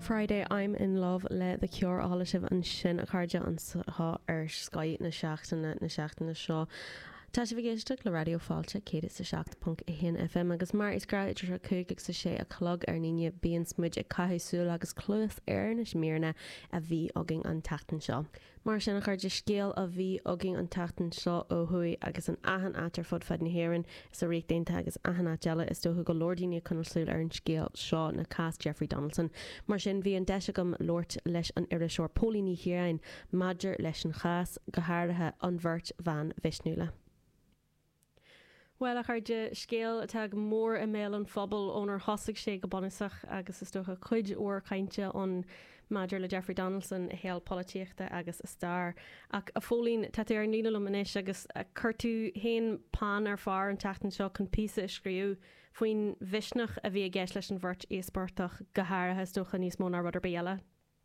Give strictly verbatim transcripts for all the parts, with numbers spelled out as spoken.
Friday I'm in love le the cure áilisibh an sin a cairde an sa ar Sky na seachtainna na seachtainna seo. Tá sé bhgéisteach le radio fáilte céad sa seacht punt one F M agus mar is gra idir a cúig sa sé a clog ar níine bíon smuid ag caiithsúil agus clúas ar na smíorna a bhí agin an tatan seo. Mar sin a chuirde scéal a bhí agin an tatan seo ó thuí agus an ahan átar fud fed na hhéireann is a réit déanta agus ahan áteile is dótha go Lordíine chunasúil ar an scéal seo na cast Jeffrey Donaldson. Mar sin bhí an deise gom Lord leis an iriseoir pólíní hírain maidir leis an chas go háirithe an bhirt van Vishnúla. Well a chuirde scéal atá mór i mé an phobal ónar thosaigh sé go bonasach agus is dócha chuid ó cainte an maidir le Jeffrey Donaldson a héal políochta agus a star ach a fólín tá ar níla lumanis agus a chuirtú héin pan ar far an tatan seo chun písa a scríú faoin Vishnach a bhí a gceis leis an bhirt éaspórtach go háirithe dócha níos mó ná rudidir béala.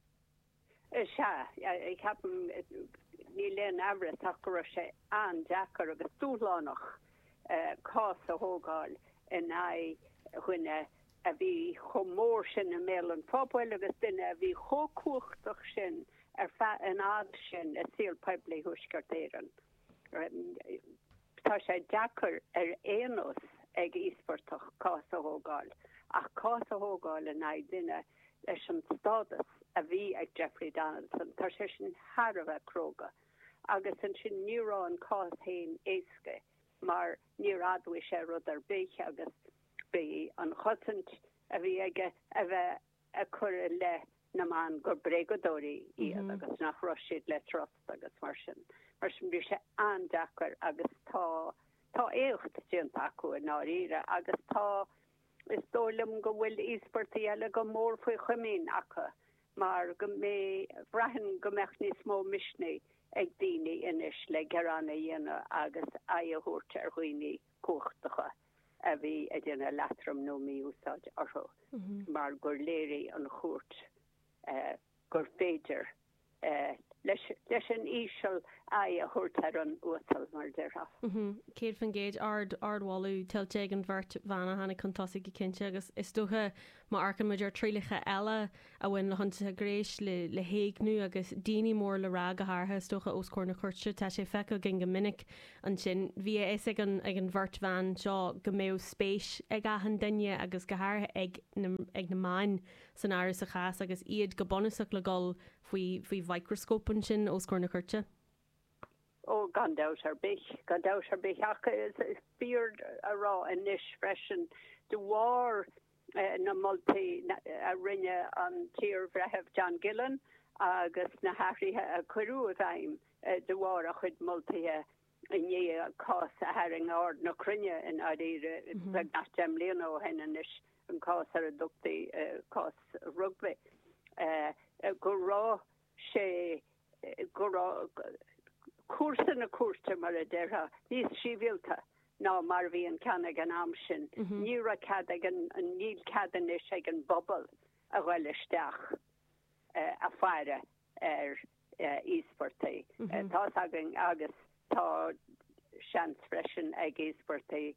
Se ag heb ní leon abre takear sé an deachar agus túlánach cás a hógáil in ai chuine a bhí chomór sin a mé an pobl agus duine a bhí chócuachtach sin ar fe an ád sin a síl pebli thuiscartéan. Tá sé deachar ar éanos ag ísportach cás a hógáil ach cás a hógáil in ai duine leis an stádas a bhí ag Jeffrey Donaldson tá sé sin Harbh cróga agus an sin nírán cás hain éasca mar ní adhui sé rud ar béich agus bé an chotant a bhí aige a bheith a chur le na man gur bregadóí iad agus nach roiisiad le trost agus mar sin mar sin bhí sé andachar agus tá tá éocht déanta acu in áíre agus tá is dólam go bhfuil ísportaí eile go mór faoi chumín acha mar go mé bhreathn go meach níos mó misné ag daoine inis le geranna dhéana agus aithúirt ar chuoine cuachtacha a bhí a dhéana letram nó mí úsáid arthó mar gur léirí an chuirt gur féidir leis an ísisiil aithúirt ar an úsal mar deirtha. Céad fan géad ard ardháú tiltte an bhirt bhena hena chutáigh go cinnte agus is dócha má arcan muidir trílacha eile a bhain le chunta gréis le le héaghnú agus daoine mór le rá go háirtha dócha oscóir na chuirte tá sé fecha gin go minic an sin bhí is ag an ag an bhirt bhean seo go méh spéis ag ahan duine agus go háirtha ag ag na máin san áras a chas agus iad go bonasach le gáil faoi faoi microscópan sin oscóir na chuirte. ó gan dat ar bich gan dat ar bich is is beard a rá a niis freschen de war uh, na multi a rinne an tír brehef John Gillen agus na harithe a choú a bhaim uh, de war a chud multi uh, iné a cás a herring ard na crunne in adíre mm-hmm. like nach dem leano hen an is an cás ar a dukti uh, cás rugby uh, uh, go rá sé uh, go rá cuasan a cuairte mar a deirtha níos síbhialta ná mar bhí an canna an am sin ní a cad ag an níl cadan is ag an bobbal a bhfuil isteach a fearre ar ísportaí tá agan agus tá seans freisin ag ísportaí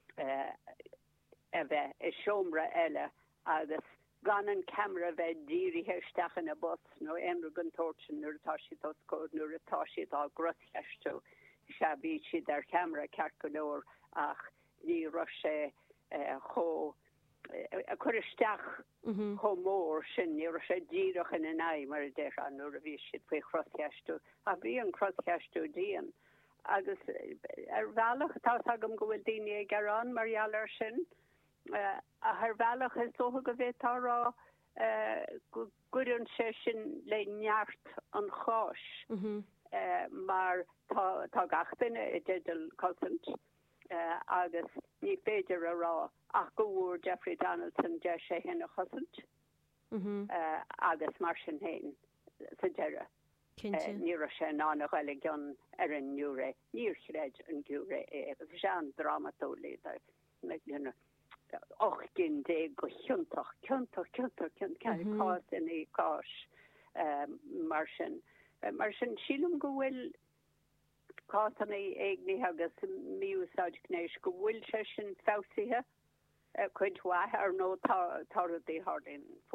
a bheith i seomra eile agus gan an camera bheith dírithe stachan a bus nó enru gan tortin nuair atá si oscód nuair atá si á grosheistú se bí siad ar camera ceart go leor ach ní ro sé cho a chuir isteach cho mór sin ní ro sé díirech in an aim mar a d déir an nuair a bhí siad faoi crosheistú a bhí an crosheistú dían agus ar bhealach tá agam go bhfuil daine ag garrán marhealar sin Uh, a haar veilach is socha go bheith tárá uh, gurún sé sin le neart an cháis mm-hmm. uh, mar tá tá gachtainine i ddédal cosint uh, agus ní féidir a rá ach go bhúr Jeffrey Donaldson de sé hinna chosint mm-hmm. uh, agus mar sin héin sa deire uh, ní sé ná nach eile gan ar an nniure níorchréid an gúre é agus sé an dramatólí me you och gin dé go chiúntaach ciúntaach ciúntaach ciún ceá in í cáis mar sin mar sin sílum go bhfuil cána éagní agus míúsáidnééis go bhfuil se sin fásaithe chuid wathe ar nó táradí hardin fós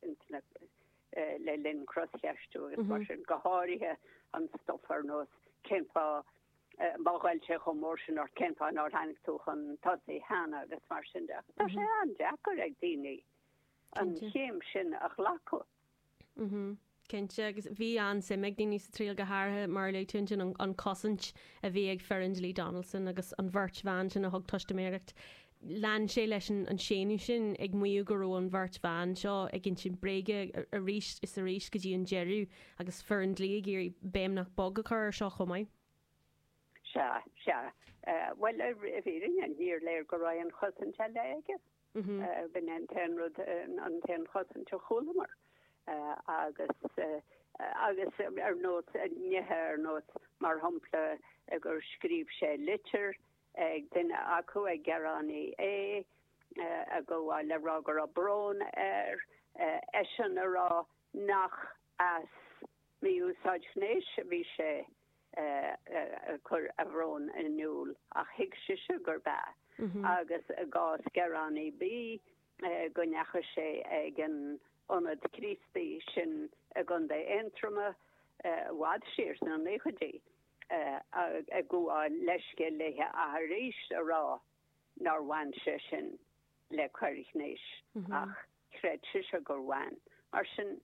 internet le lin crossheú agus mar sin goáirithe an stoffar nós céimpa máhailte go mórsin ar céimpa ná hanig túchan tosaí hena agus mar sin de. Tá sé an deachar ag daoine an chéim sin ach lacu. Kense agus bhí an sé meid daoine sa tríal go háirthe mar le tún sin an cosint a bhí ag Ferrandley Donaldson agus an bhirt bhain sin a thug tuaisteméireacht. Lean sé leis an séú sin ag muú goró an bhirt bhain seo ag gin sin bréige a ríist is a ríist go dtí an jeú agus Ferrandley gur béim nach bog a chur seo chomáid. Se se well a bhíring an hír léir go raibh an chosan te leige ben an tenrod an ten chosan te cholamar agus agus ar nót nethe ar nót mar hapla a gur scríb sé litir ag duine acu ag geránaí é a go bhfuil le rágur a brón ar éan ará nach as mí úsáidnééis bhí sé chur a bhrón inúil a hiic siise gur be agus a gás geránaí bí go necha sé ag an onad Christi sin a gun de intrama wad siir an léchadí. a go leisce lethe a rééis a rá nar bhainse sin le chuiricnéis ach chréid se gur bhain mar sin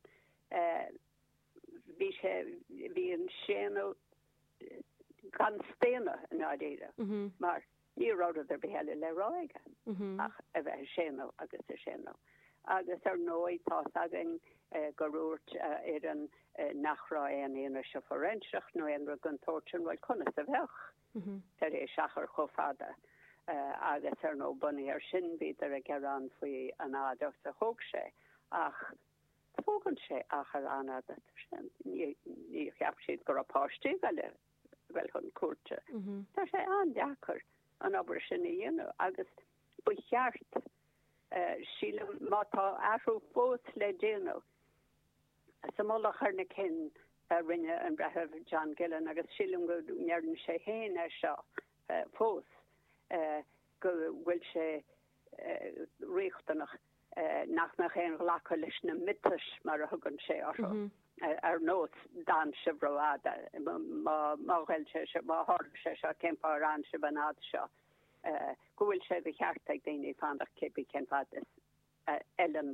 bhí sé bhí an séanú gan stéine in ádéire mar níráda ar behéile le ráige ach a bheith séanú agus a séanú agus ar nóid tá agan goúirt ar an nachrá an éana se forintseach nó an gan tortin bhil chuna sa bheith tar é seachar chofada agus ar nó bunaí ar sin bíidir a gerán faoi an ádacht a thug sé ach fógann sé achar anada ní cheap siad gur apáistí bheile bhfuil chun cuate Tá sé an deachar an obair sin na dhéanú agus bu cheart síle mátá ahrú fós le déanú Samolach ar na cin rinne an bretheh John Gillan agus sílim go nearn sé héin ar seo fós go bhfuil sé riochtanach nach nach chéan lacha leis na mitas mar a thugann sé ar nós dan se broada máhfuil sé máthir sé seo céimpa an se banád seo go bhfuil sé bh cheart ag daoine fandach cépi céimpa Ellen